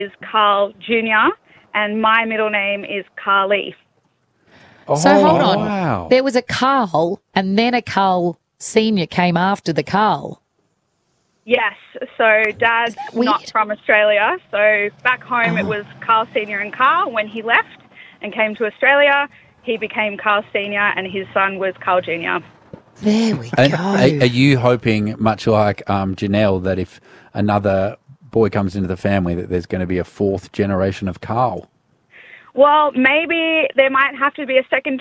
is Carl Jr. and my middle name is Carly. So hold on. Wow. There was a Carl and then a Carl Senior came after the Carl. Yes, so Dad's weird? not from Australia. So back home it was Carl Sr. and Carl. When he left and came to Australia, he became Carl Sr. and his son was Carl Jr. There we And go. are you hoping, much like Janelle, that if another boy comes into the family, that there's going to be a fourth generation of Carl? Well, maybe there might have to be a second